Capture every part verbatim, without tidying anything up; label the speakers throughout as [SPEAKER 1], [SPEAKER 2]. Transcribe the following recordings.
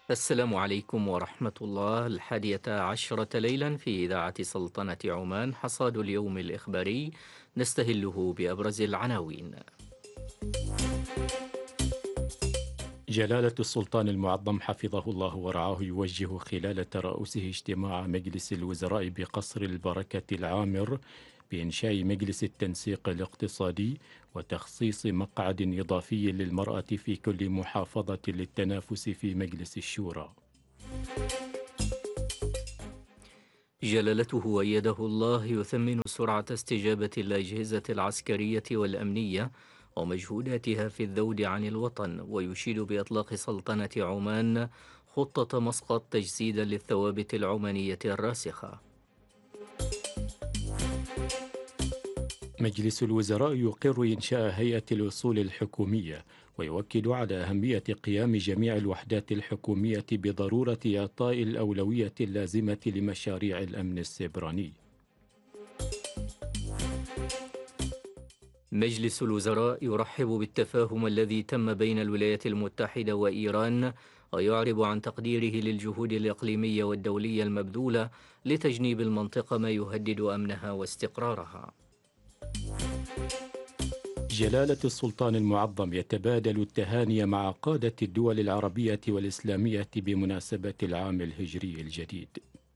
[SPEAKER 1] السلام عليكم ورحمة الله. الحادية عشرة ليلا في إذاعة سلطنة عمان، حصاد اليوم الإخباري نستهله بأبرز العناوين.
[SPEAKER 2] جلالة السلطان المعظم حفظه الله ورعاه يوجه خلال ترأسه اجتماع مجلس الوزراء بقصر البركة العامر بإنشاء مجلس التنسيق الاقتصادي وتخصيص مقعد إضافي للمرأة في كل محافظة للتنافس في مجلس الشورى.
[SPEAKER 1] جلالته أيده الله يثمن سرعة استجابة الأجهزة العسكرية والأمنية ومجهوداتها في الذود عن الوطن، ويشيد بإطلاق سلطنة عمان خطة مسقط تجسيدا للثوابت العمانية الراسخة.
[SPEAKER 2] مجلس الوزراء يقر إنشاء هيئة الوصول الحكومية ويؤكد على أهمية قيام جميع الوحدات الحكومية بضرورة إعطاء الأولوية اللازمة لمشاريع الأمن السيبراني.
[SPEAKER 1] مجلس الوزراء يرحب بالتفاهم الذي تم بين الولايات المتحدة وإيران، ويعرب عن تقديره للجهود الإقليمية والدولية المبذولة لتجنيب المنطقة ما يهدد أمنها واستقرارها.
[SPEAKER 2] جلالة السلطان المعظم يتبادل التهاني مع قادة الدول العربية والإسلامية بمناسبة العام الهجري الجديد.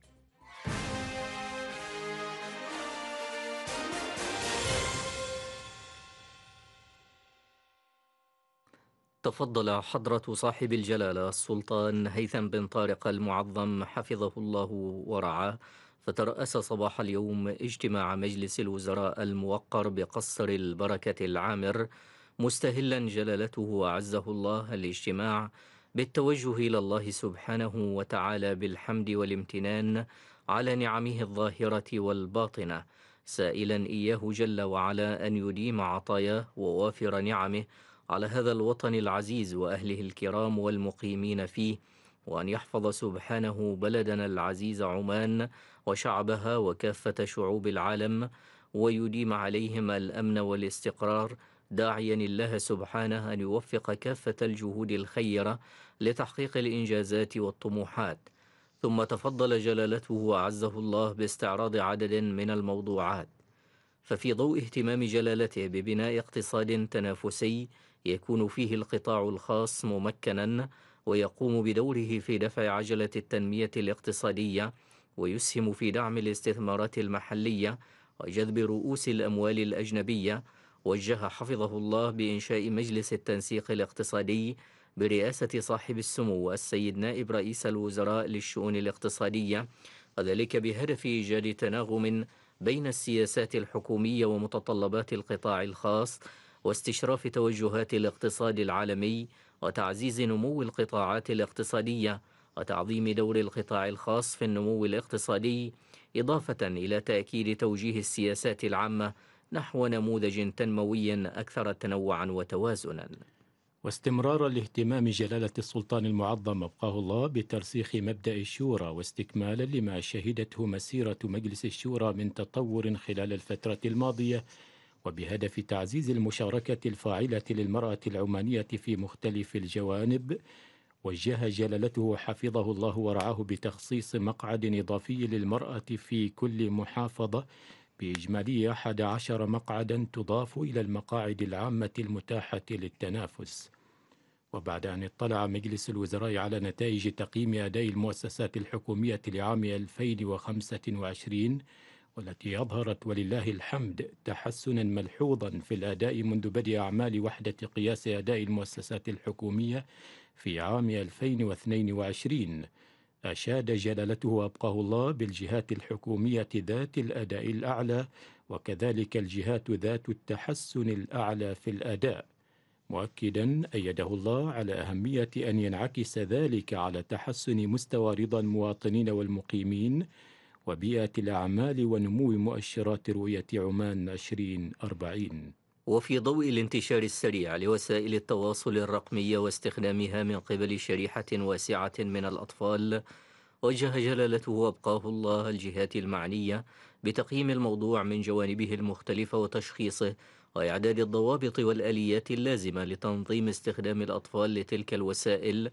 [SPEAKER 1] تفضل حضرة صاحب الجلالة السلطان هيثم بن طارق المعظم حفظه الله ورعاه، فترأس صباح اليوم اجتماع مجلس الوزراء الموقر بقصر البركة العامر، مستهلا جلالته وأعزه الله الاجتماع بالتوجه إلى الله سبحانه وتعالى بالحمد والامتنان على نعمه الظاهرة والباطنة، سائلا إياه جل وعلا أن يديم عطاياه ووافر نعمه على هذا الوطن العزيز وأهله الكرام والمقيمين فيه، وأن يحفظ سبحانه بلدنا العزيز عمان وشعبها وكافة شعوب العالم، ويديم عليهم الأمن والاستقرار، داعيا الله سبحانه أن يوفق كافة الجهود الخيرة لتحقيق الإنجازات والطموحات. ثم تفضل جلالته وعزه الله باستعراض عدد من الموضوعات، ففي ضوء اهتمام جلالته ببناء اقتصاد تنافسي يكون فيه القطاع الخاص ممكنا ويقوم بدوره في دفع عجلة التنمية الاقتصادية ويسهم في دعم الاستثمارات المحلية وجذب رؤوس الأموال الأجنبية، وجه حفظه الله بإنشاء مجلس التنسيق الاقتصادي برئاسة صاحب السمو السيد نائب رئيس الوزراء للشؤون الاقتصادية، وذلك بهدف إيجاد تناغم بين السياسات الحكومية ومتطلبات القطاع الخاص، واستشراف توجهات الاقتصاد العالمي، وتعزيز نمو القطاعات الاقتصادية، وتعظيم دور القطاع الخاص في النمو الاقتصادي، إضافة إلى تأكيد توجيه السياسات العامة نحو نموذج تنموي أكثر تنوعا وتوازنا.
[SPEAKER 2] واستمرار الاهتمام جلالة السلطان المعظم أبقاه الله بترسيخ مبدأ الشورى واستكمالا لما شهدته مسيرة مجلس الشورى من تطور خلال الفترة الماضية، وبهدف تعزيز المشاركة الفاعلة للمرأة العمانية في مختلف الجوانب، وجه جلالته حفظه الله ورعاه بتخصيص مقعد إضافي للمرأة في كل محافظة بإجمالي أحد عشر مقعدا تضاف إلى المقاعد العامة المتاحة للتنافس. وبعد أن اطلع مجلس الوزراء على نتائج تقييم أداء المؤسسات الحكومية لعام ألفين وخمسة وعشرين، والتي أظهرت ولله الحمد تحسنا ملحوظا في الأداء منذ بدء أعمال وحدة قياس أداء المؤسسات الحكومية في عام ألفين واثنين وعشرين، أشاد جلالته أبقاه الله بالجهات الحكومية ذات الأداء الأعلى وكذلك الجهات ذات التحسن الأعلى في الأداء، مؤكدا أيده الله على أهمية أن ينعكس ذلك على تحسن مستوى رضا المواطنين والمقيمين وبيئة الأعمال ونمو مؤشرات رؤية عمان ألفين وأربعين.
[SPEAKER 1] وفي ضوء الانتشار السريع لوسائل التواصل الرقمية واستخدامها من قبل شريحة واسعة من الأطفال، وجه جلالته أبقاه الله الجهات المعنية بتقييم الموضوع من جوانبه المختلفة وتشخيصه، وإعداد الضوابط والآليات اللازمة لتنظيم استخدام الأطفال لتلك الوسائل،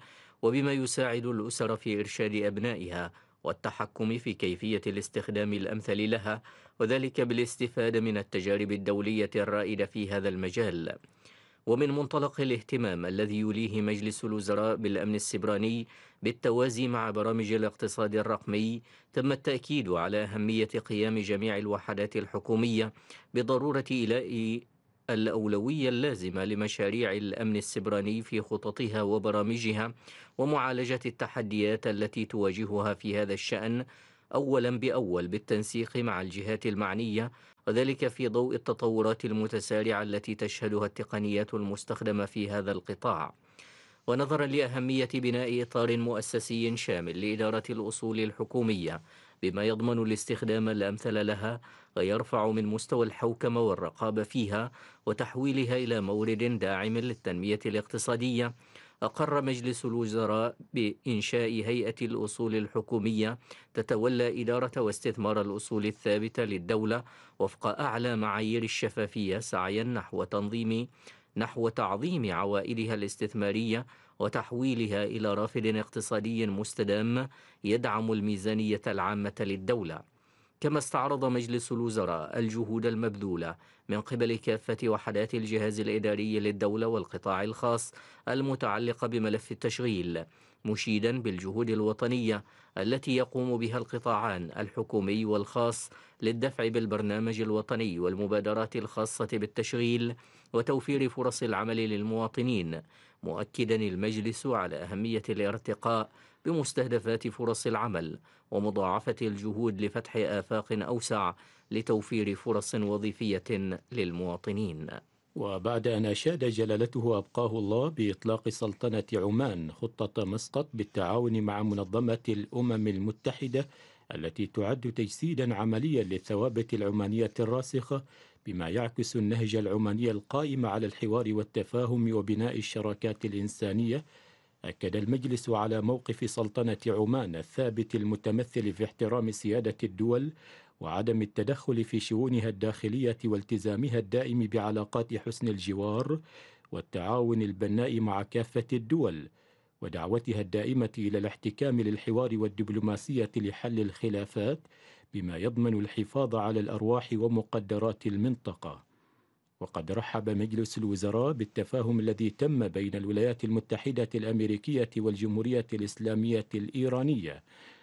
[SPEAKER 1] وبما يساعد الأسر في إرشاد أبنائها والتحكم في كيفية الاستخدام الأمثل لها، وذلك بالاستفادة من التجارب الدولية الرائدة في هذا المجال. ومن منطلق الاهتمام الذي يوليه مجلس الوزراء بالأمن السيبراني بالتوازي مع برامج الاقتصاد الرقمي، تم التأكيد على أهمية قيام جميع الوحدات الحكومية بضرورة إيلاء الأولوية اللازمة لمشاريع الأمن السيبراني في خططها وبرامجها، ومعالجة التحديات التي تواجهها في هذا الشأن أولا بأول بالتنسيق مع الجهات المعنية، وذلك في ضوء التطورات المتسارعة التي تشهدها التقنيات المستخدمة في هذا القطاع. ونظرا لأهمية بناء إطار مؤسسي شامل لإدارة الأصول الحكومية بما يضمن الاستخدام الأمثل لها ويرفع من مستوى الحوكمة والرقابة فيها وتحويلها إلى مورد داعم للتنمية الاقتصادية، أقر مجلس الوزراء بإنشاء هيئة الأصول الحكومية تتولى إدارة واستثمار الأصول الثابتة للدولة وفق أعلى معايير الشفافية، سعيا نحو تنظيم نحو تعظيم عوائدها الاستثمارية وتحويلها إلى رافد اقتصادي مستدام يدعم الميزانية العامة للدولة. كما استعرض مجلس الوزراء الجهود المبذولة من قبل كافة وحدات الجهاز الإداري للدولة والقطاع الخاص المتعلقة بملف التشغيل، مشيدا بالجهود الوطنية التي يقوم بها القطاعان الحكومي والخاص للدفع بالبرنامج الوطني والمبادرات الخاصة بالتشغيل وتوفير فرص العمل للمواطنين، مؤكدا المجلس على أهمية الارتقاء بمستهدفات فرص العمل ومضاعفة الجهود لفتح آفاق أوسع لتوفير فرص وظيفية للمواطنين.
[SPEAKER 2] وبعد أن أشاد جلالته أبقاه الله بإطلاق سلطنة عمان خطة مسقط بالتعاون مع منظمة الأمم المتحدة التي تعد تجسيدا عمليا للثوابت العمانية الراسخة بما يعكس النهج العماني القائم على الحوار والتفاهم وبناء الشراكات الإنسانية، أكد المجلس على موقف سلطنة عمان الثابت المتمثل في احترام سيادة الدول وعدم التدخل في شؤونها الداخلية والتزامها الدائم بعلاقات حسن الجوار والتعاون البناء مع كافة الدول، ودعوتها الدائمة إلى الاحتكام للحوار والدبلوماسية لحل الخلافات بما يضمن الحفاظ على الأرواح ومقدرات المنطقة. وقد رحب مجلس الوزراء بالتفاهم الذي تم بين الولايات المتحدة الأمريكية والجمهورية الإسلامية الإيرانية،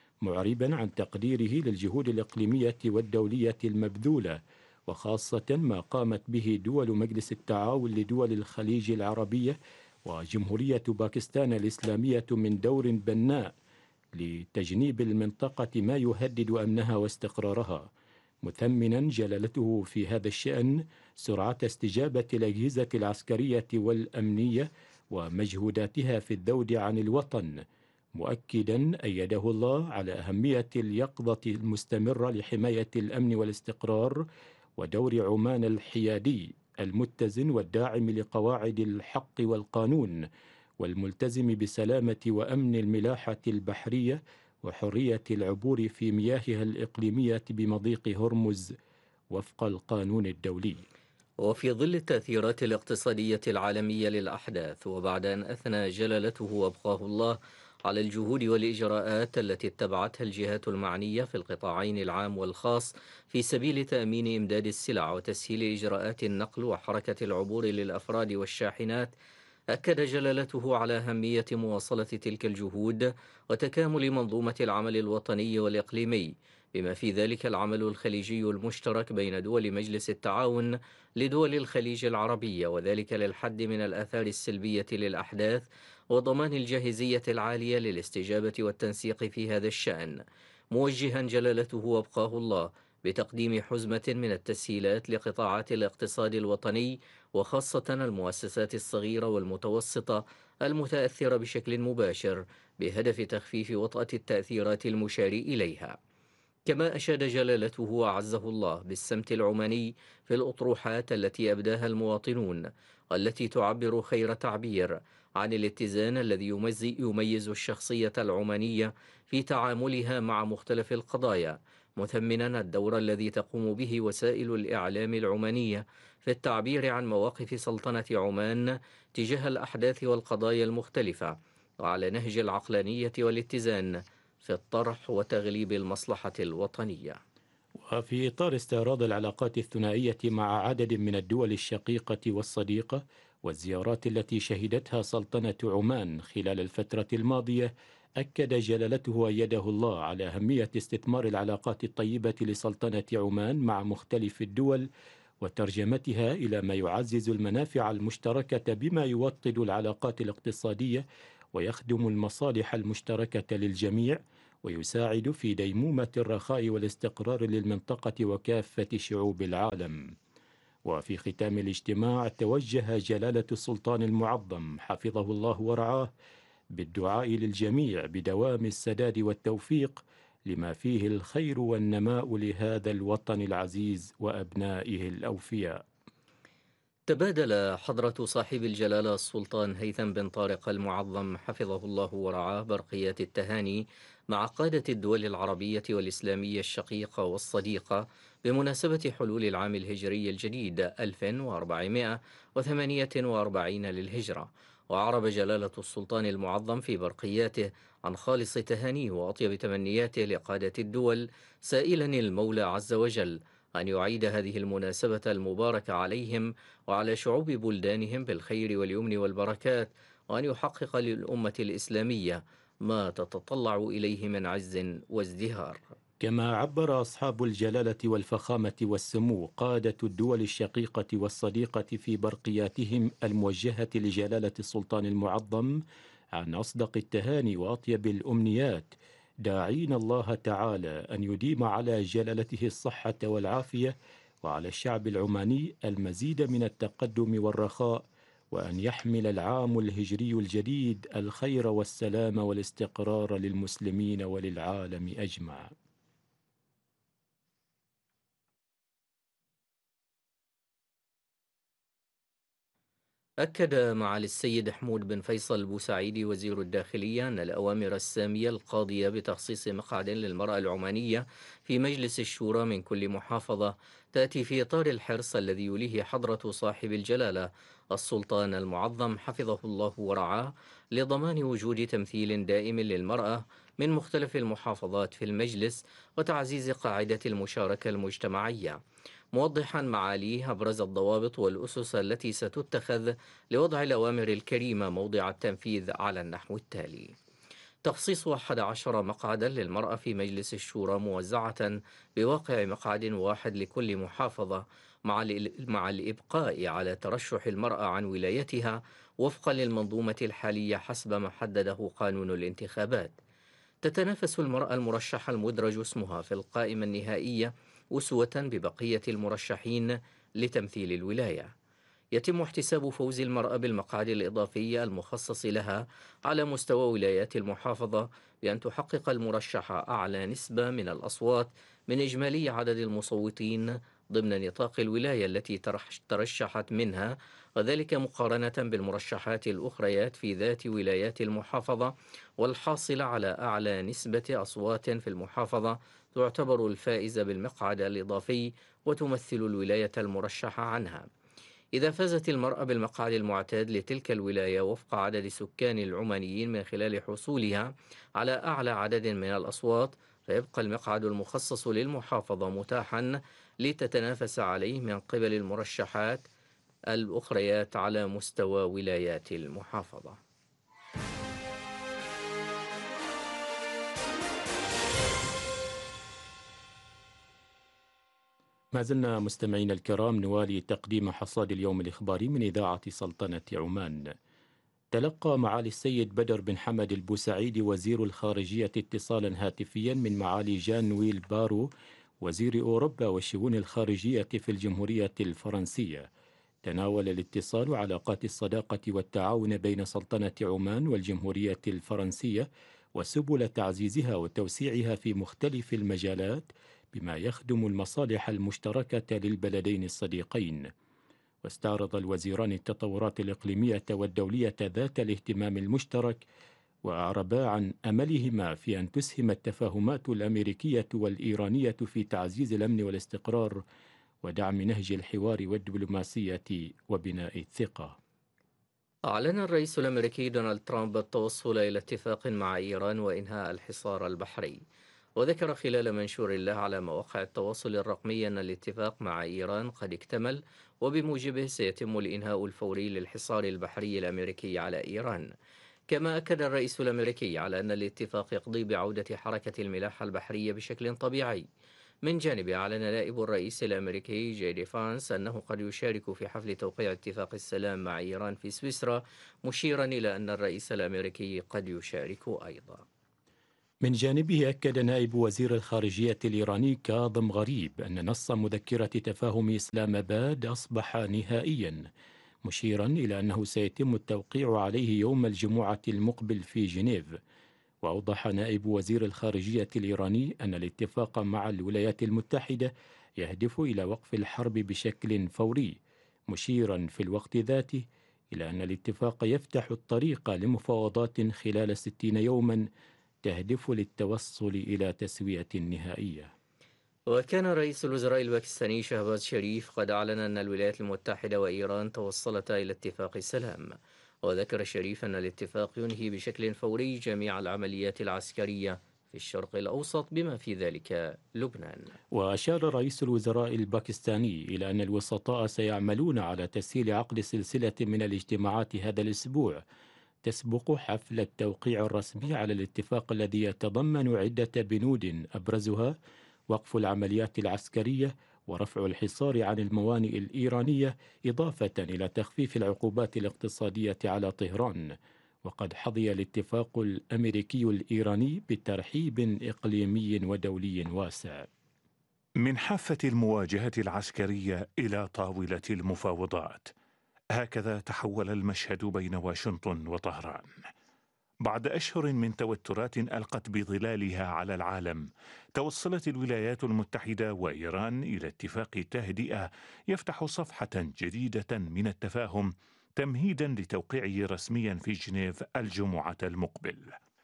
[SPEAKER 2] معربا عن تقديره للجهود الإقليمية والدولية المبذولة، وخاصة ما قامت به دول مجلس التعاون لدول الخليج العربية وجمهورية باكستان الإسلامية من دور بناء لتجنيب المنطقة ما يهدد أمنها واستقرارها، مثمنا جلالته في هذا الشأن سرعة استجابة الأجهزة العسكرية والأمنية ومجهوداتها في الذود عن الوطن، مؤكدا أيده الله على أهمية اليقظة المستمرة لحماية الأمن والاستقرار ودور عمان الحيادي المتزن والداعم لقواعد الحق والقانون والملتزم بسلامة وأمن الملاحة البحرية وحرية العبور في مياهها الإقليمية بمضيق هرمز وفق القانون الدولي.
[SPEAKER 1] وفي ظل التأثيرات الاقتصادية العالمية للأحداث، وبعد أن أثنى جلالته وأبقاه الله على الجهود والإجراءات التي اتبعتها الجهات المعنية في القطاعين العام والخاص في سبيل تأمين إمداد السلع وتسهيل إجراءات النقل وحركة العبور للأفراد والشاحنات، أكد جلالته على أهمية مواصلة تلك الجهود وتكامل منظومة العمل الوطني والإقليمي، بما في ذلك العمل الخليجي المشترك بين دول مجلس التعاون لدول الخليج العربية، وذلك للحد من الآثار السلبية للأحداث وضمان الجاهزية العالية للاستجابة والتنسيق في هذا الشأن، موجها جلالته وأبقاه الله بتقديم حزمة من التسهيلات لقطاعات الاقتصاد الوطني وخاصة المؤسسات الصغيرة والمتوسطة المتأثرة بشكل مباشر بهدف تخفيف وطأة التأثيرات المشار إليها. كما أشاد جلالته وأعزه الله بالسمت العماني في الأطروحات التي أبداها المواطنون والتي تعبر خير تعبير عن الاتزان الذي يميز الشخصية العمانية في تعاملها مع مختلف القضايا، مثمنا الدور الذي تقوم به وسائل الإعلام العمانية في التعبير عن مواقف سلطنة عمان تجاه الأحداث والقضايا المختلفة، وعلى نهج العقلانية والاتزان في الطرح وتغليب المصلحة الوطنية.
[SPEAKER 2] وفي إطار استعراض العلاقات الثنائية مع عدد من الدول الشقيقة والصديقة والزيارات التي شهدتها سلطنة عمان خلال الفترة الماضية، أكد جلالته أيده الله على أهمية استثمار العلاقات الطيبة لسلطنة عمان مع مختلف الدول وترجمتها إلى ما يعزز المنافع المشتركة بما يوطد العلاقات الاقتصادية ويخدم المصالح المشتركة للجميع، ويساعد في ديمومة الرخاء والاستقرار للمنطقة وكافة شعوب العالم. وفي ختام الاجتماع توجه جلالة السلطان المعظم حفظه الله ورعاه بالدعاء للجميع بدوام السداد والتوفيق لما فيه الخير والنماء لهذا الوطن العزيز وأبنائه الأوفياء.
[SPEAKER 1] تبادل حضرة صاحب الجلالة السلطان هيثم بن طارق المعظم حفظه الله ورعاه برقيات التهاني مع قادة الدول العربية والإسلامية الشقيقة والصديقة بمناسبة حلول العام الهجري الجديد ألف وأربعمائة وثمانية وأربعين للهجرة. وعرب جلالة السلطان المعظم في برقياته عن خالص تهانيه وأطيب تمنياته لقادة الدول، سائلا المولى عز وجل أن يعيد هذه المناسبة المباركة عليهم وعلى شعوب بلدانهم بالخير واليمن والبركات، وأن يحقق للأمة الإسلامية ما تتطلع إليه من عز وازدهار.
[SPEAKER 2] كما عبر أصحاب الجلالة والفخامة والسمو قادة الدول الشقيقة والصديقة في برقياتهم الموجهة لجلالة السلطان المعظم عن أصدق التهاني وأطيب الأمنيات، داعين الله تعالى أن يديم على جلالته الصحة والعافية وعلى الشعب العماني المزيد من التقدم والرخاء، وأن يحمل العام الهجري الجديد الخير والسلام والاستقرار للمسلمين وللعالم أجمع.
[SPEAKER 1] أكد معالي السيد حمود بن فيصل البوسعيدي وزير الداخلية أن الأوامر السامية القاضية بتخصيص مقعد للمرأة العمانية في مجلس الشورى من كل محافظة تأتي في إطار الحرص الذي يليه حضرة صاحب الجلالة السلطان المعظم حفظه الله ورعاه لضمان وجود تمثيل دائم للمرأة من مختلف المحافظات في المجلس وتعزيز قاعدة المشاركة المجتمعية، موضحا معاليه أبرز الضوابط والأسس التي ستتخذ لوضع الأوامر الكريمة موضع التنفيذ على النحو التالي: تخصيص أحد عشر مقعدا للمرأة في مجلس الشورى موزعة بواقع مقعد واحد لكل محافظة، مع مع الإبقاء على ترشح المرأة عن ولايتها وفقا للمنظومة الحالية حسب ما حدده قانون الانتخابات. تتنافس المرأة المرشحة المدرج اسمها في القائمة النهائية أسوة ببقية المرشحين لتمثيل الولاية. يتم احتساب فوز المرأة بالمقعد الإضافي المخصص لها على مستوى ولايات المحافظة بأن تحقق المرشحة أعلى نسبة من الأصوات من إجمالي عدد المصوتين ضمن نطاق الولاية التي ترشحت منها، وذلك مقارنة بالمرشحات الأخريات في ذات ولايات المحافظة، والحاصل على أعلى نسبة أصوات في المحافظة تعتبر الفائزة بالمقعد الإضافي وتمثل الولاية المرشحة عنها. إذا فازت المرأة بالمقعد المعتاد لتلك الولاية وفق عدد سكان العمانيين من خلال حصولها على أعلى عدد من الأصوات، فيبقى المقعد المخصص للمحافظة متاحا لتتنافس عليه من قبل المرشحات الأخريات على مستوى ولايات المحافظة.
[SPEAKER 2] ما زلنا مستمعين الكرام نوالي تقديم حصاد اليوم الإخباري من إذاعة سلطنة عمان. تلقى معالي السيد بدر بن حمد البوسعيدي وزير الخارجية اتصالا هاتفيا من معالي جان نويل بارو وزير أوروبا والشؤون الخارجية في الجمهورية الفرنسية. تناول الاتصال علاقات الصداقة والتعاون بين سلطنة عمان والجمهورية الفرنسية وسبل تعزيزها وتوسيعها في مختلف المجالات بما يخدم المصالح المشتركة للبلدين الصديقين. واستعرض الوزيران التطورات الإقليمية والدولية ذات الاهتمام المشترك، وأعربا عن أملهما في أن تسهم التفاهمات الأمريكية والإيرانية في تعزيز الأمن والاستقرار ودعم نهج الحوار والدبلوماسية وبناء الثقة.
[SPEAKER 1] أعلن الرئيس الأمريكي دونالد ترامب التوصل إلى اتفاق مع إيران وإنهاء الحصار البحري، وذكر خلال منشور له على مواقع التواصل الرقمي أن الاتفاق مع إيران قد اكتمل، وبموجبه سيتم الإنهاء الفوري للحصار البحري الأمريكي على إيران. كما أكد الرئيس الأمريكي على أن الاتفاق يقضي بعودة حركة الملاحة البحرية بشكل طبيعي. من جانبه أعلن نائب الرئيس الأمريكي جي دي فانس أنه قد يشارك في حفل توقيع اتفاق السلام مع إيران في سويسرا، مشيرا إلى أن الرئيس الأمريكي قد يشارك أيضا.
[SPEAKER 2] من جانبه أكد نائب وزير الخارجية الإيراني كاظم غريب أن نص مذكرة تفاهم إسلام آباد أصبح نهائيا، مشيرا إلى أنه سيتم التوقيع عليه يوم الجمعة المقبل في جنيف. وأوضح نائب وزير الخارجية الإيراني أن الاتفاق مع الولايات المتحدة يهدف إلى وقف الحرب بشكل فوري، مشيرا في الوقت ذاته إلى أن الاتفاق يفتح الطريق لمفاوضات خلال ستين يوما تهدف للتوصل إلى تسوية نهائية.
[SPEAKER 1] وكان رئيس الوزراء الباكستاني شهباز شريف قد أعلن أن الولايات المتحدة وإيران توصلتا إلى اتفاق سلام، وذكر شريف أن الاتفاق ينهي بشكل فوري جميع العمليات العسكرية في الشرق الأوسط بما في ذلك لبنان.
[SPEAKER 2] وأشار رئيس الوزراء الباكستاني إلى أن الوسطاء سيعملون على تسهيل عقد سلسلة من الاجتماعات هذا الأسبوع تسبق حفل التوقيع الرسمي على الاتفاق الذي يتضمن عدة بنود أبرزها وقف العمليات العسكرية ورفع الحصار عن الموانئ الإيرانية، إضافة إلى تخفيف العقوبات الاقتصادية على طهران. وقد حظي الاتفاق الأمريكي الإيراني بترحيب إقليمي ودولي واسع.
[SPEAKER 3] من حافة المواجهة العسكرية إلى طاولة المفاوضات، هكذا تحول المشهد بين واشنطن وطهران. بعد أشهر من توترات ألقت بظلالها على العالم، توصلت الولايات المتحدة وإيران إلى اتفاق تهدئة يفتح صفحة جديدة من التفاهم تمهيدا لتوقيعه رسميا في جنيف الجمعة المقبل.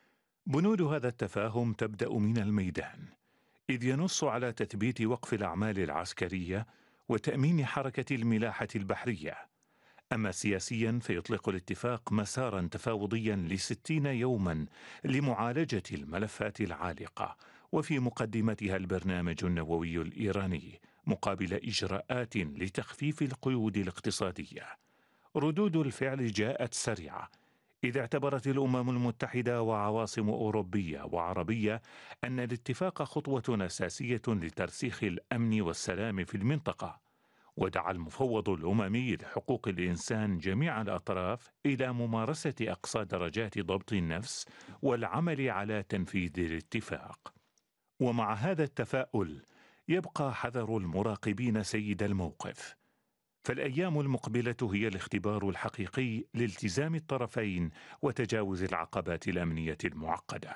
[SPEAKER 3] بنود هذا التفاهم تبدأ من الميدان، إذ ينص على تثبيت وقف الأعمال العسكرية وتأمين حركة الملاحة البحرية. أما سياسيا فيطلق الاتفاق مسارا تفاوضيا لستين يوما لمعالجة الملفات العالقة، وفي مقدمتها البرنامج النووي الإيراني مقابل إجراءات لتخفيف القيود الاقتصادية. ردود الفعل جاءت سريعة، إذ اعتبرت الأمم المتحدة وعواصم أوروبية وعربية أن الاتفاق خطوة أساسية لترسيخ الأمن والسلام في المنطقة. ودعا المفوض الأممي لحقوق الإنسان جميع الأطراف إلى ممارسة أقصى درجات ضبط النفس والعمل على تنفيذ الاتفاق. ومع هذا التفاؤل يبقى حذر المراقبين سيد الموقف، فالأيام المقبلة هي الاختبار الحقيقي لالتزام الطرفين وتجاوز العقبات الأمنية المعقدة.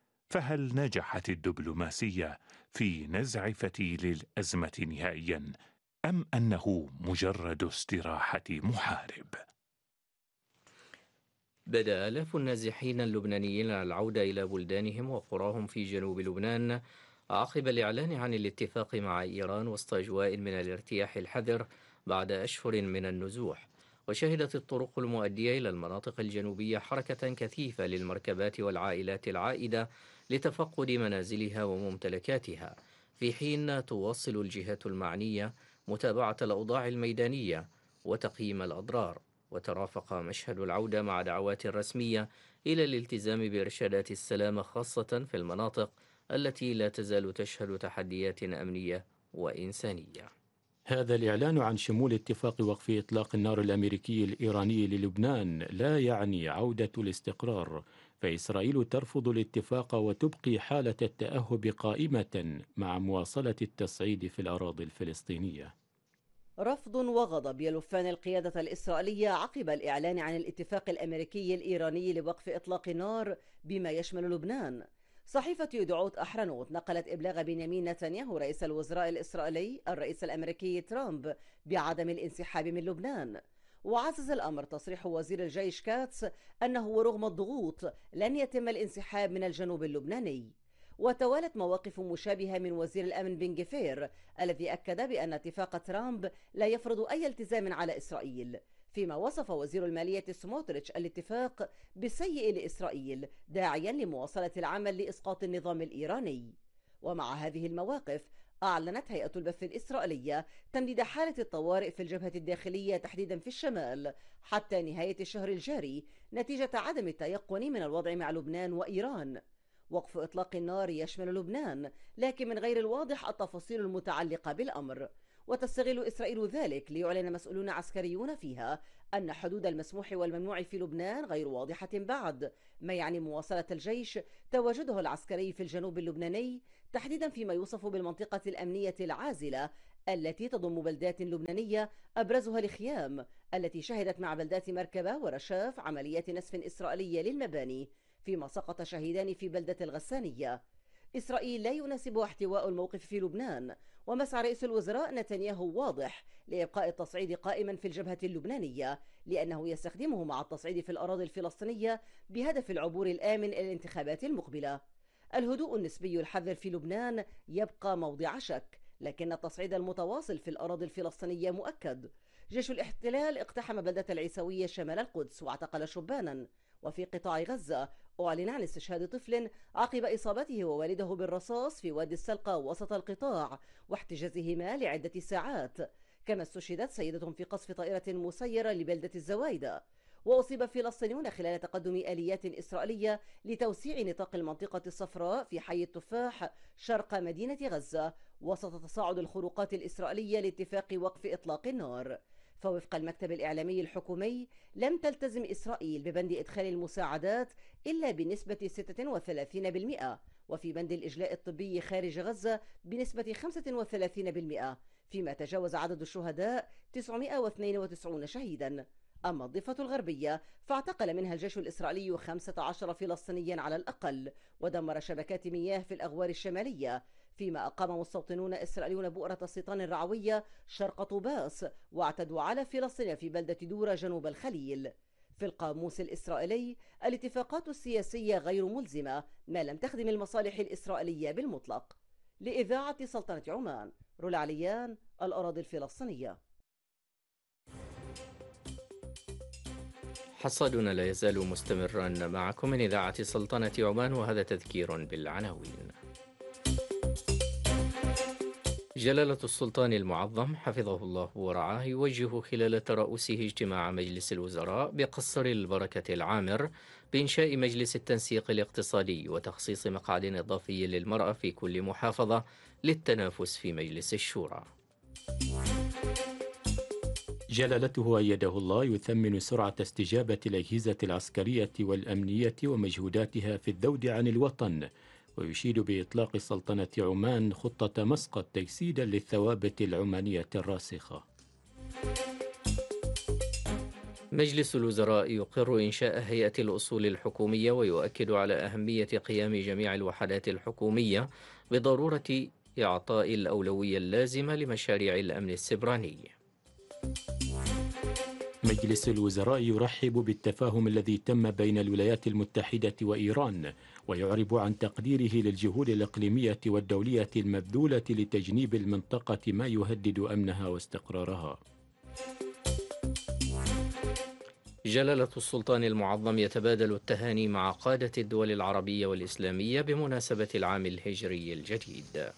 [SPEAKER 3] فهل نجحت الدبلوماسية في نزع فتيل الأزمة نهائياً، أم أنه مجرد استراحة محارب؟
[SPEAKER 1] بدأ آلاف النازحين اللبنانيين العودة إلى بلدانهم وقراهم في جنوب لبنان عقب الإعلان عن الاتفاق مع إيران وسط أجواء من الارتياح الحذر بعد أشهر من النزوح. وشهدت الطرق المؤدية إلى المناطق الجنوبية حركة كثيفة للمركبات والعائلات العائدة لتفقد منازلها وممتلكاتها، في حين تواصل الجهات المعنية متابعة الأوضاع الميدانية وتقييم الأضرار. وترافق مشهد العودة مع دعوات رسمية إلى الالتزام بإرشادات السلامة، خاصة في المناطق التي لا تزال تشهد تحديات أمنية وإنسانية.
[SPEAKER 2] هذا الإعلان عن شمول اتفاق وقف إطلاق النار الأمريكي الإيراني للبنان لا يعني عودة الاستقرار، فإسرائيل ترفض الاتفاق وتبقي حالة التأهب قائمة مع مواصلة التصعيد في الأراضي الفلسطينية.
[SPEAKER 4] رفض وغضب يلفان القيادة الإسرائيلية عقب الإعلان عن الاتفاق الأمريكي الإيراني لوقف إطلاق النار بما يشمل لبنان. صحيفة يدعوت أحرنوت نقلت إبلاغ بنيامين نتنياهو رئيس الوزراء الإسرائيلي الرئيس الأمريكي ترامب بعدم الانسحاب من لبنان. وعزز الأمر تصريح وزير الجيش كاتس أنه رغم الضغوط لن يتم الانسحاب من الجنوب اللبناني. وتوالت مواقف مشابهة من وزير الأمن بن جفير الذي أكد بأن اتفاق ترامب لا يفرض أي التزام على إسرائيل، فيما وصف وزير المالية سموتريتش الاتفاق بسيء لإسرائيل، داعيا لمواصلة العمل لإسقاط النظام الإيراني. ومع هذه المواقف أعلنت هيئة البث الإسرائيلية تمديد حالة الطوارئ في الجبهة الداخلية تحديدا في الشمال حتى نهاية الشهر الجاري نتيجة عدم التيقن من الوضع مع لبنان وإيران. وقف إطلاق النار يشمل لبنان، لكن من غير الواضح التفاصيل المتعلقة بالأمر، وتستغل إسرائيل ذلك ليعلن مسؤولون عسكريون فيها أن حدود المسموح والممنوع في لبنان غير واضحة بعد، ما يعني مواصلة الجيش تواجده العسكري في الجنوب اللبناني، تحديدا فيما يوصف بالمنطقة الأمنية العازلة التي تضم بلدات لبنانية أبرزها الخيام التي شهدت مع بلدات مركبة ورشاف عمليات نسف إسرائيلية للمباني، فيما سقط شهيدان في بلدة الغسانية. إسرائيل لا يناسبها احتواء الموقف في لبنان، ومسعى رئيس الوزراء نتنياهو واضح لإبقاء التصعيد قائما في الجبهة اللبنانية، لأنه يستخدمه مع التصعيد في الأراضي الفلسطينية بهدف العبور الآمن إلى الانتخابات المقبلة. الهدوء النسبي الحذر في لبنان يبقى موضع شك، لكن التصعيد المتواصل في الأراضي الفلسطينية مؤكد. جيش الاحتلال اقتحم بلدة العيسوية شمال القدس واعتقل شبانا. وفي قطاع غزة أعلن عن استشهاد طفل عقب إصابته ووالده بالرصاص في وادي السلقة وسط القطاع واحتجازهما لعدة ساعات. كما استشهدت سيدة في قصف طائرة مسيرة لبلدة الزوايدة. وأصيب فلسطينيون خلال تقدم آليات إسرائيلية لتوسيع نطاق المنطقة الصفراء في حي التفاح شرق مدينة غزة وسط تصاعد الخروقات الإسرائيلية لاتفاق وقف إطلاق النار. فوفق المكتب الإعلامي الحكومي لم تلتزم إسرائيل ببند إدخال المساعدات إلا بنسبة ستة وثلاثين بالمئة، وفي بند الإجلاء الطبي خارج غزة بنسبة خمسة وثلاثين بالمئة، فيما تجاوز عدد الشهداء تسعمئة واثنين وتسعين شهيدا. أما الضفة الغربية فاعتقل منها الجيش الإسرائيلي خمسة عشر فلسطينيا على الأقل، ودمر شبكات مياه في الأغوار الشمالية، فيما أقام مستوطنون إسرائيليون بؤرة السيطان الرعوية شرق طوباس واعتدوا على فلسطين في بلدة دورة جنوب الخليل. في القاموس الإسرائيلي الاتفاقات السياسية غير ملزمة ما لم تخدم المصالح الإسرائيلية بالمطلق. لإذاعة سلطنة عمان، رولا عليان، الأراضي الفلسطينية.
[SPEAKER 1] حصادنا لا يزال مستمرا معكم من إذاعة سلطنة عمان، وهذا تذكير بالعناوين. جلالة السلطان المعظم حفظه الله ورعاه يوجه خلال ترأسه اجتماع مجلس الوزراء بقصر البركة العامر بإنشاء مجلس التنسيق الاقتصادي وتخصيص مقعد إضافي للمرأة في كل محافظة للتنافس في مجلس الشورى.
[SPEAKER 2] جلالته أيده الله يثمن سرعة استجابة الأجهزة العسكرية والأمنية ومجهوداتها في الذود عن الوطن، ويشيد بإطلاق سلطنة عمان خطة مسقط تجسيدا للثوابت العمانية الراسخة.
[SPEAKER 1] مجلس الوزراء يقر إنشاء هيئة الأصول الحكومية ويؤكد على أهمية قيام جميع الوحدات الحكومية بضرورة إعطاء الأولوية اللازمة لمشاريع الأمن السبراني.
[SPEAKER 2] مجلس الوزراء يرحب بالتفاهم الذي تم بين الولايات المتحدة وإيران، ويعرب عن تقديره للجهود الإقليمية والدولية المبذولة لتجنيب المنطقة ما يهدد أمنها واستقرارها.
[SPEAKER 1] جلالة السلطان المعظم يتبادل التهاني مع قادة الدول العربية والإسلامية بمناسبة العام الهجري الجديد.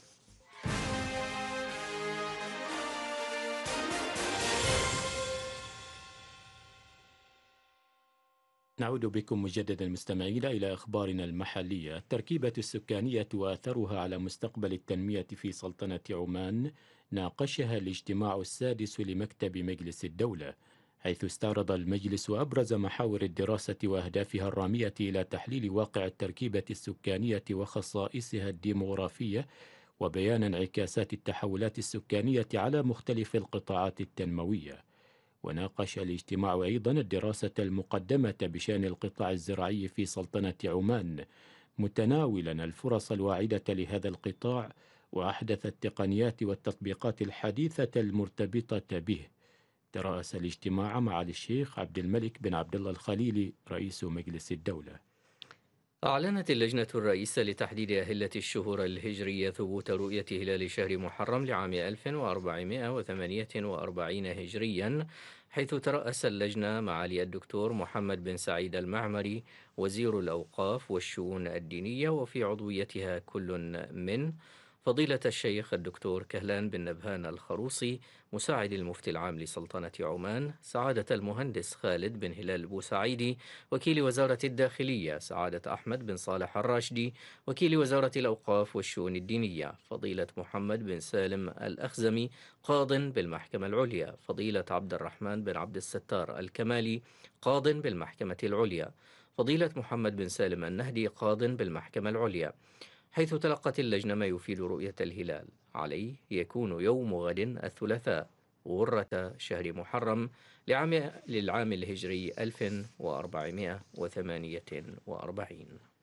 [SPEAKER 2] نعود بكم مجددا مستمعين إلى أخبارنا المحلية. التركيبة السكانية وأثرها على مستقبل التنمية في سلطنة عمان ناقشها الاجتماع السادس لمكتب مجلس الدولة، حيث استعرض المجلس أبرز محاور الدراسة وأهدافها الرامية إلى تحليل واقع التركيبة السكانية وخصائصها الديموغرافية، وبيان انعكاسات التحولات السكانية على مختلف القطاعات التنموية. وناقش الاجتماع أيضا الدراسة المقدمة بشأن القطاع الزراعي في سلطنة عمان، متناولا الفرص الواعدة لهذا القطاع وأحدث التقنيات والتطبيقات الحديثة المرتبطة به. ترأس الاجتماع معالي الشيخ عبد الملك بن عبد الله الخليلي رئيس مجلس الدولة.
[SPEAKER 1] أعلنت اللجنة الرئيسة لتحديد أهلة الشهور الهجرية ثبوت رؤية هلال شهر محرم لعام ألف وأربعمائة وثمانية وأربعين هجريا، حيث ترأس اللجنة معالي الدكتور محمد بن سعيد المعمري وزير الأوقاف والشؤون الدينية، وفي عضويتها كل من فضيلة الشيخ الدكتور كهلان بن نبهان الخروصي مساعد المفتي العام لسلطنة عمان، سعادة المهندس خالد بن هلال بوسعيدي وكيل وزارة الداخلية، سعادة أحمد بن صالح الراشدي وكيل وزارة الأوقاف والشؤون الدينية، فضيلة محمد بن سالم الأخزمي قاض بالمحكمة العليا، فضيلة عبد الرحمن بن عبد الستار الكمالي قاض بالمحكمة العليا، فضيلة محمد بن سالم النهدي قاض بالمحكمة العليا. حيث تلقت اللجنة ما يفيد رؤية الهلال عليه يكون يوم غد الثلاثاء غرة شهر محرم لعام للعام الهجري ألف وأربعمائة وثمانية وأربعين.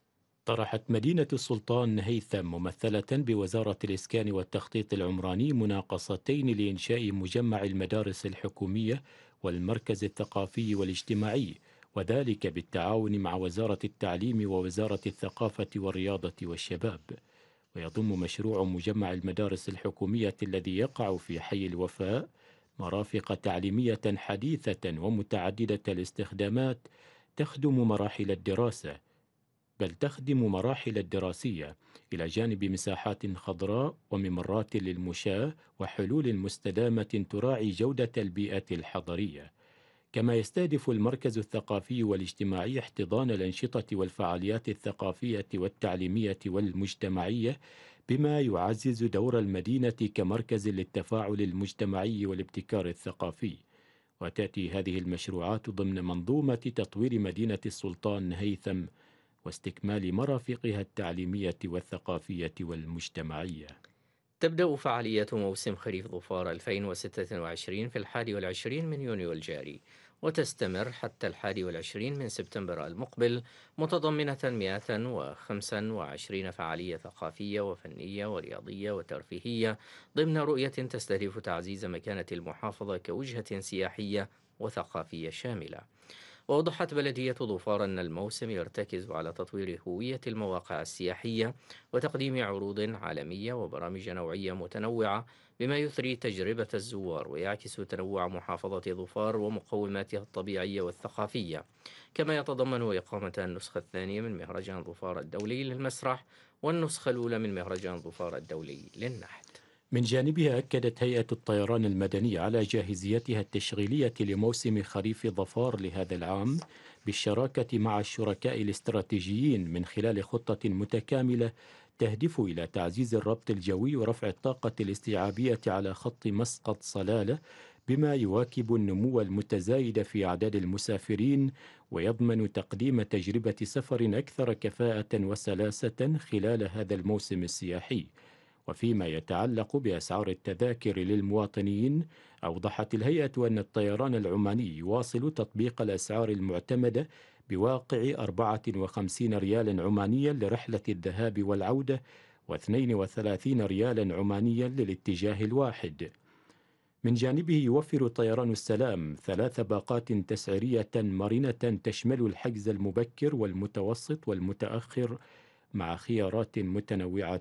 [SPEAKER 2] طرحت مدينة السلطان هيثم ممثلة بوزارة الإسكان والتخطيط العمراني مناقصتين لإنشاء مجمع المدارس الحكومية والمركز الثقافي والاجتماعي، وذلك بالتعاون مع وزارة التعليم ووزارة الثقافة والرياضة والشباب. ويضم مشروع مجمع المدارس الحكومية الذي يقع في حي الوفاء مرافق تعليمية حديثة ومتعددة الاستخدامات تخدم مراحل الدراسة بل تخدم مراحل الدراسية، إلى جانب مساحات خضراء وممرات للمشاة وحلول مستدامة تراعي جودة البيئة الحضرية. كما يستهدف المركز الثقافي والاجتماعي احتضان الأنشطة والفعاليات الثقافية والتعليمية والمجتمعية، بما يعزز دور المدينة كمركز للتفاعل المجتمعي والابتكار الثقافي. وتأتي هذه المشروعات ضمن منظومة تطوير مدينة السلطان هيثم واستكمال مرافقها التعليمية والثقافية والمجتمعية.
[SPEAKER 1] تبدأ فعاليات موسم خريف ظفار ألفين وستة وعشرين في الحادي والعشرين من يونيو الجاري، وتستمر حتى الحادي والعشرين من سبتمبر المقبل، متضمنة مئة وخمسة وعشرين فعالية ثقافية وفنية ورياضية وترفيهية ضمن رؤية تستهدف تعزيز مكانة المحافظة كوجهة سياحية وثقافية شاملة. وأوضحت بلدية ظفار أن الموسم يرتكز على تطوير هوية المواقع السياحية وتقديم عروض عالمية وبرامج نوعية متنوعة، بما يثري تجربة الزوار ويعكس تنوع محافظة ظفار ومقوماتها الطبيعية والثقافية. كما يتضمن إقامة النسخة الثانية من مهرجان ظفار الدولي للمسرح والنسخة الأولى من مهرجان ظفار الدولي للنحت.
[SPEAKER 2] من جانبها أكدت هيئة الطيران المدني على جاهزيتها التشغيلية لموسم خريف ظفار لهذا العام، بالشراكة مع الشركاء الاستراتيجيين من خلال خطة متكاملة تهدف إلى تعزيز الربط الجوي ورفع الطاقة الاستيعابية على خط مسقط صلالة، بما يواكب النمو المتزايد في أعداد المسافرين ويضمن تقديم تجربة سفر أكثر كفاءة وسلاسة خلال هذا الموسم السياحي. وفيما يتعلق بأسعار التذاكر للمواطنين، أوضحت الهيئة أن الطيران العماني يواصل تطبيق الأسعار المعتمدة بواقع أربعة وخمسين ريالا عمانيا لرحلة الذهاب والعودة واثنين وثلاثين ريالا عمانيا للاتجاه الواحد. من جانبه يوفر طيران السلام ثلاث باقات تسعيرية مرنة تشمل الحجز المبكر والمتوسط والمتأخر مع خيارات متنوعة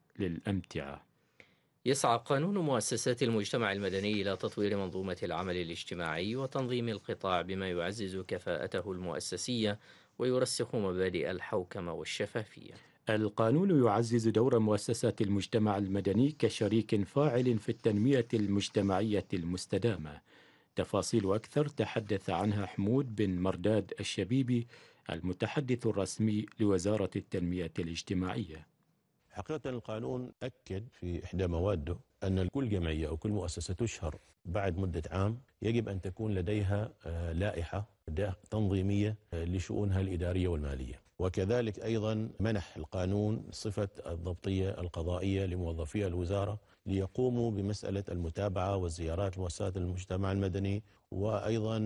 [SPEAKER 2] للأمتعة.
[SPEAKER 1] يسعى قانون مؤسسات المجتمع المدني إلى تطوير منظومة العمل الاجتماعي وتنظيم القطاع بما يعزز كفاءته المؤسسية ويرسخ مبادئ الحوكمة والشفافية.
[SPEAKER 2] القانون يعزز دور مؤسسات المجتمع المدني كشريك فاعل في التنمية المجتمعية المستدامة. تفاصيل أكثر تحدث عنها حمود بن مرداد الشبيبي المتحدث الرسمي لوزارة التنمية الاجتماعية.
[SPEAKER 5] حقيقة القانون أكد في إحدى مواده أن كل جمعية أو كل مؤسسة تشهر بعد مدة عام يجب أن تكون لديها لائحة تنظيمية لشؤونها الإدارية والمالية، وكذلك أيضا منح القانون صفة الضبطية القضائية لموظفي الوزارة ليقوموا بمسألة المتابعة والزيارات لمؤسسات المجتمع المدني، وأيضا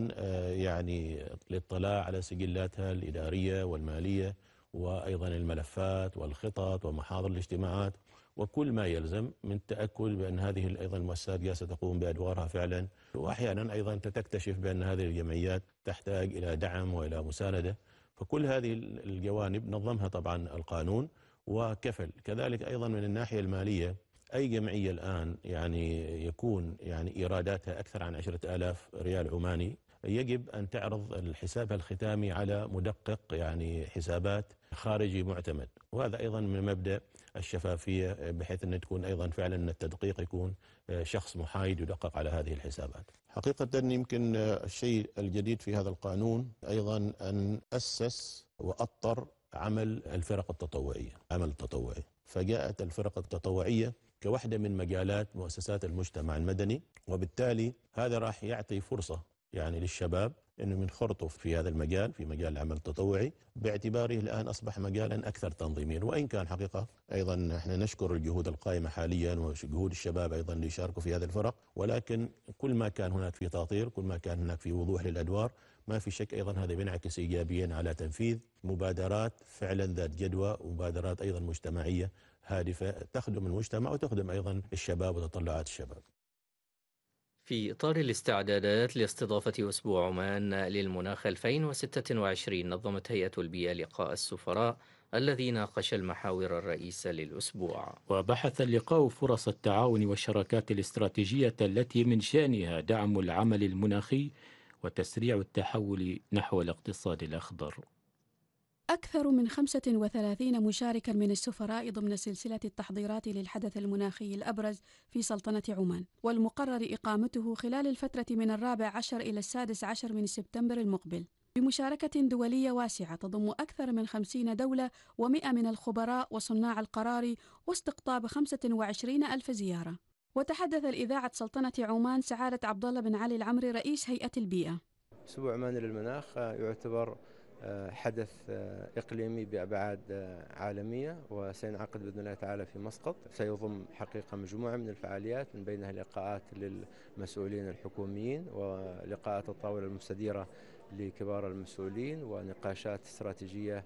[SPEAKER 5] يعني الاطلاع على سجلاتها الإدارية والمالية وأيضا الملفات والخطط ومحاضر الاجتماعات وكل ما يلزم من التأكد بأن هذه أيضا المؤسسات جالسة تقوم بأدوارها فعلا. وأحيانا أيضا تكتشف بأن هذه الجمعيات تحتاج إلى دعم وإلى مساندة، فكل هذه الجوانب نظمها طبعا القانون وكفل. كذلك أيضا من الناحية المالية، أي جمعية الآن يعني يكون يعني إيراداتها أكثر عن عشرة آلاف ريال عماني يجب أن تعرض الحساب الختامي على مدقق يعني حسابات خارجي معتمد، وهذا أيضا من مبدأ الشفافية بحيث أن تكون أيضا فعلا التدقيق يكون شخص محايد يدقق على هذه الحسابات. حقيقة يمكن الشيء الجديد في هذا القانون أيضا أن أسس وأطر عمل الفرق التطوعية، عمل التطوعي، فجاءت الفرق التطوعية كوحدة من مجالات مؤسسات المجتمع المدني، وبالتالي هذا راح يعطي فرصة يعني للشباب أنه ينخرطوا في هذا المجال، في مجال العمل التطوعي، باعتباره الآن أصبح مجالا أكثر تنظيميا. وإن كان حقيقة أيضا احنا نشكر الجهود القائمة حاليا وجهود الشباب أيضا اللي يشاركوا في هذه الفرق، ولكن كل ما كان هناك في تأطير، كل ما كان هناك في وضوح للأدوار، ما في شك أيضا هذا بينعكس إيجابيا على تنفيذ مبادرات فعلا ذات جدوى، ومبادرات أيضا مجتمعية هادفة تخدم المجتمع وتخدم أيضا الشباب وتطلعات الشباب.
[SPEAKER 1] في إطار الاستعدادات لاستضافة أسبوع عمان للمناخ ألفين وستة وعشرين، نظمت هيئة البيئة لقاء السفراء الذي ناقش المحاور الرئيسة للأسبوع.
[SPEAKER 2] وبحث اللقاء فرص التعاون والشراكات الاستراتيجية التي من شأنها دعم العمل المناخي وتسريع التحول نحو الاقتصاد الأخضر.
[SPEAKER 6] أكثر من خمسة وثلاثين مشاركا من السفراء ضمن سلسلة التحضيرات للحدث المناخي الأبرز في سلطنة عمان، والمقرر إقامته خلال الفترة من الرابع عشر إلى السادس عشر من سبتمبر المقبل، بمشاركة دولية واسعة تضم أكثر من خمسين دولة ومئة من الخبراء وصناع القرار، واستقطاب خمسة وعشرين ألف زيارة. وتحدث الإذاعة سلطنة عمان سعادة عبد الله بن علي العمري رئيس هيئة البيئة.
[SPEAKER 7] أسبوع عمان للمناخ يعتبر حدث إقليمي بأبعاد عالمية، وسينعقد بإذن الله تعالى في مسقط. سيضم حقيقة مجموعة من الفعاليات من بينها لقاءات للمسؤولين الحكوميين، ولقاءات الطاولة المستديرة لكبار المسؤولين، ونقاشات استراتيجية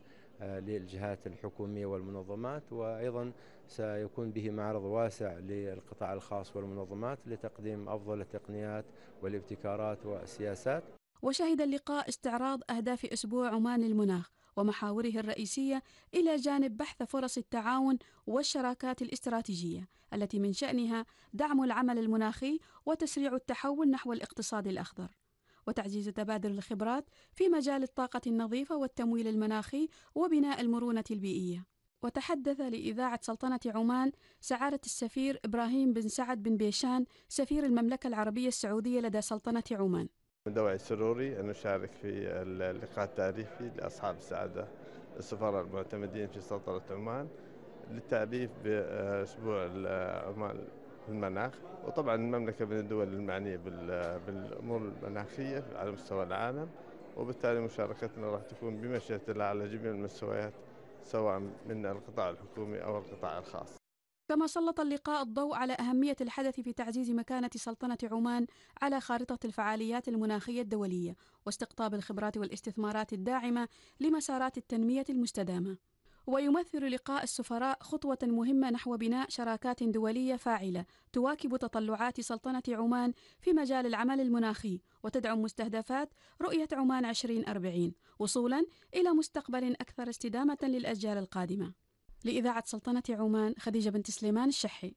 [SPEAKER 7] للجهات الحكومية والمنظمات، وأيضا سيكون به معرض واسع للقطاع الخاص والمنظمات لتقديم أفضل التقنيات والابتكارات والسياسات.
[SPEAKER 6] وشهد اللقاء استعراض أهداف أسبوع عمان للمناخ ومحاوره الرئيسية، إلى جانب بحث فرص التعاون والشراكات الاستراتيجية التي من شأنها دعم العمل المناخي وتسريع التحول نحو الاقتصاد الأخضر، وتعزيز تبادل الخبرات في مجال الطاقة النظيفة والتمويل المناخي وبناء المرونة البيئية. وتحدث لإذاعة سلطنة عمان سعادة السفير إبراهيم بن سعد بن بيشان سفير المملكة العربية السعودية لدى سلطنة عمان.
[SPEAKER 8] من دواعي سروري أن أشارك في اللقاء التعريفي لأصحاب السعادة السفراء المعتمدين في سلطنة عمان للتعريف بأسبوع عمان المناخ. وطبعا المملكة من الدول المعنية بالأمور المناخية على مستوى العالم، وبالتالي مشاركتنا راح تكون بمشيئة الله على جميع المستويات، سواء من القطاع الحكومي أو القطاع الخاص.
[SPEAKER 6] كما سلط اللقاء الضوء على أهمية الحدث في تعزيز مكانة سلطنة عمان على خارطة الفعاليات المناخية الدولية، واستقطاب الخبرات والاستثمارات الداعمة لمسارات التنمية المستدامة. ويمثل لقاء السفراء خطوة مهمة نحو بناء شراكات دولية فاعلة تواكب تطلعات سلطنة عمان في مجال العمل المناخي، وتدعم مستهدفات رؤية عمان عشرين أربعين، وصولا إلى مستقبل أكثر استدامة للأجيال القادمة. لإذاعة سلطنة عمان، خديجة بنت سليمان الشحي.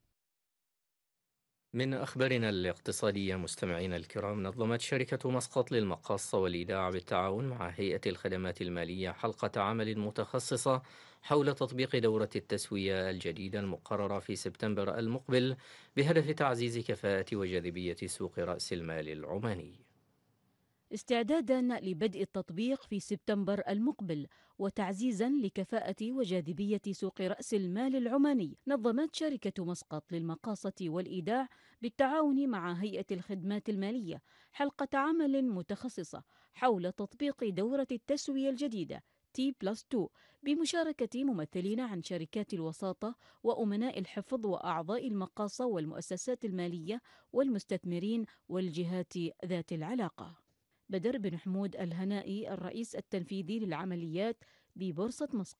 [SPEAKER 1] من أخبارنا الاقتصادية مستمعينا الكرام، نظمت شركة مسقط للمقاصة والإيداع بالتعاون مع هيئة الخدمات المالية حلقة عمل متخصصة حول تطبيق دورة التسوية الجديدة المقررة في سبتمبر المقبل بهدف تعزيز كفاءة وجاذبية سوق رأس المال العماني.
[SPEAKER 9] استعدادا لبدء التطبيق في سبتمبر المقبل وتعزيزا لكفاءة وجاذبية سوق رأس المال العماني، نظمت شركة مسقط للمقاصة والإيداع بالتعاون مع هيئة الخدمات المالية حلقة عمل متخصصة حول تطبيق دورة التسوية الجديدة تي بلس تو بمشاركة ممثلين عن شركات الوساطة وأمناء الحفظ وأعضاء المقاصة والمؤسسات المالية والمستثمرين والجهات ذات العلاقة. بدر بن حمود الهنائي الرئيس التنفيذي للعمليات ببورصة مسقط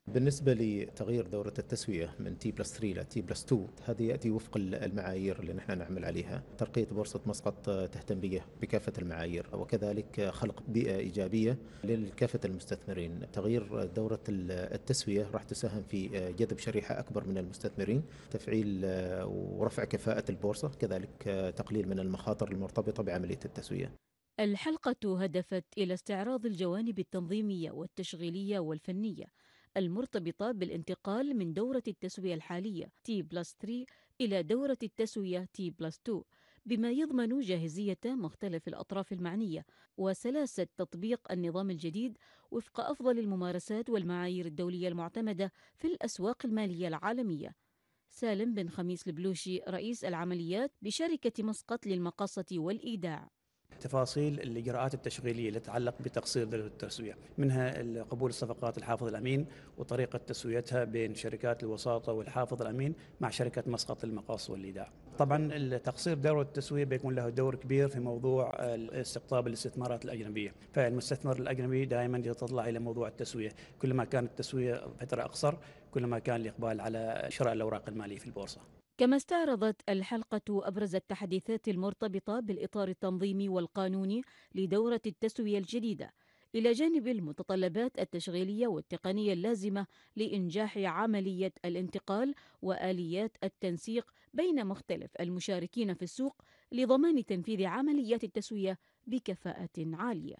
[SPEAKER 10] بالنسبة لتغيير دورة التسوية من تي بلس ثلاثة إلى تي بلس اثنين، هذه يأتي وفق المعايير اللي نحن نعمل عليها. ترقية بورصة مسقط تهتم به بكافة المعايير، وكذلك خلق بيئة إيجابية لكافة المستثمرين. تغيير دورة التسوية راح تساهم في جذب شريحة أكبر من المستثمرين، تفعيل ورفع كفاءة البورصة، كذلك تقليل من المخاطر المرتبطة بعملية التسوية.
[SPEAKER 9] الحلقة هدفت إلى استعراض الجوانب التنظيمية والتشغيلية والفنية المرتبطة بالانتقال من دورة التسوية الحالية تي بلس ثلاثة إلى دورة التسوية تي بلس اثنين، بما يضمن جاهزية مختلف الأطراف المعنية وسلاسة تطبيق النظام الجديد وفق أفضل الممارسات والمعايير الدولية المعتمدة في الأسواق المالية العالمية. سالم بن خميس البلوشي، رئيس العمليات بشركة مسقط للمقاصة والإيداع.
[SPEAKER 11] تفاصيل الإجراءات التشغيلية اللي تتعلق بتقصير دورة التسوية، منها قبول الصفقات الحافظ الأمين وطريقة تسويتها بين شركات الوساطة والحافظ الأمين مع شركة مسقط للمقاص والإيداع. طبعا تقصير دورة التسوية بيكون له دور كبير في موضوع استقطاب الاستثمارات الأجنبية، فالمستثمر الأجنبي دائما يتطلع إلى موضوع التسوية، كلما كانت التسوية فترة أقصر كلما كان الإقبال على شراء الأوراق المالية في البورصة.
[SPEAKER 9] كما استعرضت الحلقة أبرز التحديثات المرتبطة بالإطار التنظيمي والقانوني لدورة التسوية الجديدة، إلى جانب المتطلبات التشغيلية والتقنية اللازمة لإنجاح عملية الانتقال وآليات التنسيق بين مختلف المشاركين في السوق لضمان تنفيذ عمليات التسوية بكفاءة عالية.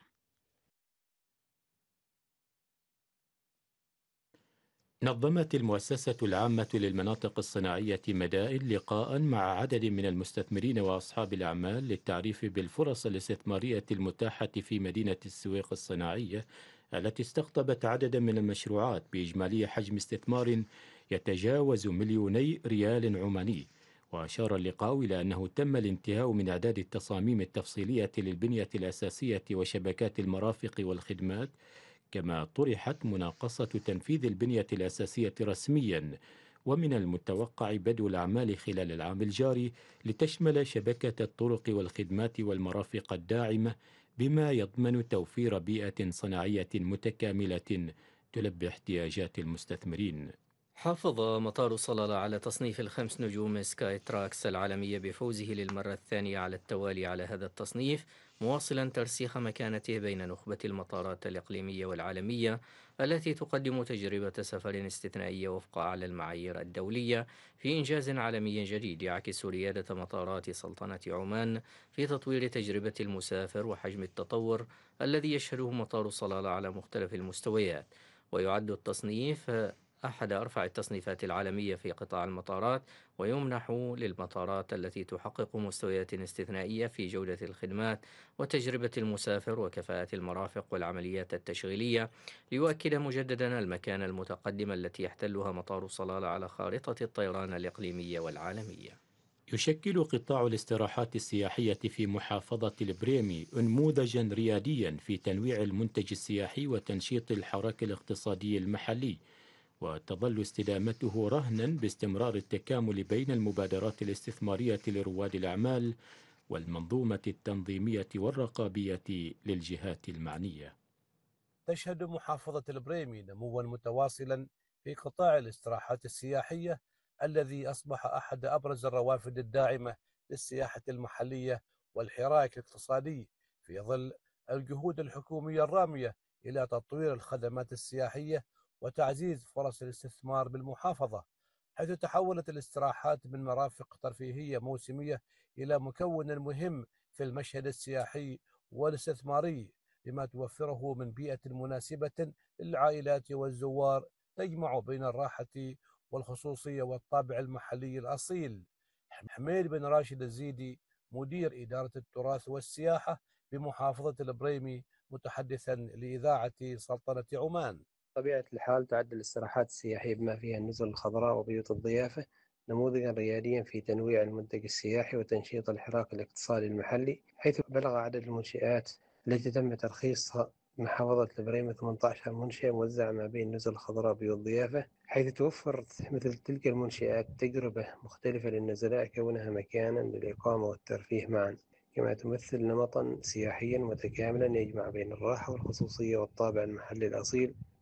[SPEAKER 2] نظمت المؤسسة العامة للمناطق الصناعية مدائن لقاء مع عدد من المستثمرين وأصحاب الأعمال للتعريف بالفرص الاستثمارية المتاحة في مدينة السويق الصناعية، التي استقطبت عددا من المشروعات بإجمالي حجم استثمار يتجاوز مليوني ريال عماني. وأشار اللقاء إلى أنه تم الانتهاء من إعداد التصاميم التفصيلية للبنية الأساسية وشبكات المرافق والخدمات، كما طرحت مناقصة تنفيذ البنية الأساسية رسميا، ومن المتوقع بدء الأعمال خلال العام الجاري لتشمل شبكة الطرق والخدمات والمرافق الداعمة، بما يضمن توفير بيئة صناعية متكاملة تلبي احتياجات المستثمرين.
[SPEAKER 1] حافظ مطار صلالة على تصنيف الخمس نجوم سكاي تراكس العالمية بفوزه للمرة الثانية على التوالي على هذا التصنيف، مواصلا ترسيخ مكانته بين نخبة المطارات الإقليمية والعالمية التي تقدم تجربة سفر استثنائية وفق أعلى المعايير الدولية في إنجاز عالمي جديد يعكس ريادة مطارات سلطنة عمان في تطوير تجربة المسافر وحجم التطور الذي يشهده مطار صلالة على مختلف المستويات. ويعد التصنيف أحد أرفع التصنيفات العالمية في قطاع المطارات، ويمنح للمطارات التي تحقق مستويات استثنائية في جودة الخدمات وتجربة المسافر وكفاءة المرافق والعمليات التشغيلية، ليؤكد مجددا المكانة المتقدمة التي يحتلها مطار صلالة على خارطة الطيران الإقليمية والعالمية.
[SPEAKER 2] يشكل قطاع الاستراحات السياحية في محافظة البريمي نموذجا رياديا في تنويع المنتج السياحي وتنشيط الحراك الاقتصادي المحلي، وتظل استدامته رهنا باستمرار التكامل بين المبادرات الاستثمارية لرواد الأعمال والمنظومة التنظيمية والرقابية للجهات المعنية.
[SPEAKER 12] تشهد محافظة البريمي نموا متواصلا في قطاع الاستراحات السياحية الذي أصبح أحد أبرز الروافد الداعمة للسياحة المحلية والحراك الاقتصادي، في ظل الجهود الحكومية الرامية إلى تطوير الخدمات السياحية وتعزيز فرص الاستثمار بالمحافظة، حيث تحولت الاستراحات من مرافق ترفيهية موسمية إلى مكون مهم في المشهد السياحي والاستثماري، بما توفره من بيئة مناسبة للعائلات والزوار تجمع بين الراحة والخصوصية والطابع المحلي الأصيل. حميد بن راشد الزيدي، مدير إدارة التراث والسياحة بمحافظة البريمي، متحدثا لإذاعة سلطنة عمان.
[SPEAKER 13] طبيعة الحال تعد الاستراحات السياحية بما فيها النزل الخضراء وبيوت الضيافة نموذجا رياديا في تنويع المنتج السياحي وتنشيط الحراك الاقتصادي المحلي، حيث بلغ عدد المنشآت التي تم ترخيصها محافظة البريمة ثمانية عشر منشأة موزعة ما بين نزل الخضراء وبيوت الضيافة، حيث توفر مثل تلك المنشآت تجربة مختلفة للنزلاء كونها مكانا للإقامة والترفيه معا، كما تمثل نمطا سياحيا متكاملا يجمع بين الراحة والخصوصية والطابع المحلي الأصيل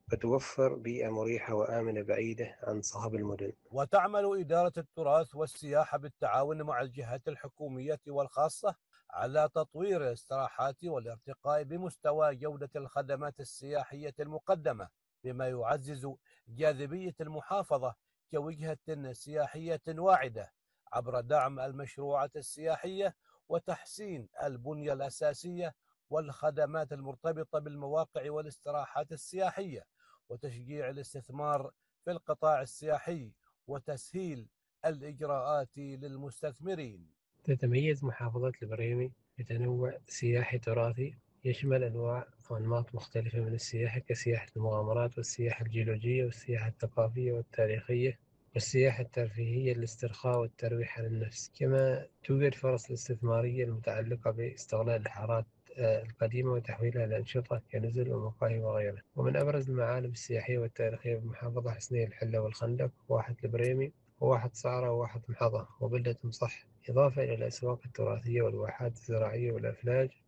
[SPEAKER 13] وتوفر بيئة مريحة وآمنة بعيدة عن صخب المدن.
[SPEAKER 12] وتعمل إدارة التراث والسياحة بالتعاون مع الجهات الحكومية والخاصة على تطوير الاستراحات والارتقاء بمستوى جودة الخدمات السياحية المقدمة، بما يعزز جاذبية المحافظة كوجهة سياحية واعدة عبر دعم المشروعات السياحية وتحسين البنية الأساسية والخدمات المرتبطة بالمواقع والاستراحات السياحية، وتشجيع الاستثمار في القطاع السياحي وتسهيل الإجراءات للمستثمرين.
[SPEAKER 13] تتميز محافظة البريمي بتنوع سياحي تراثي يشمل أنواع وأنماط مختلفة من السياحة كسياحة المغامرات والسياحة الجيولوجية والسياحة الثقافية والتاريخية والسياحة الترفيهية للاسترخاء والترويح عن النفس، كما توجد فرص استثمارية المتعلقة باستغلال الحارات القديمة وتحويلها لأنشطة كنزل ومقاهي وغيرها. ومن أبرز المعالم السياحية والتاريخية بالمحافظة حسني الحلة والخندق، واحة البريمي، وواحة صعرة، وواحة محظة، وبلدة مصح، إضافة إلى الأسواق التراثية والواحات الزراعية والأفلاج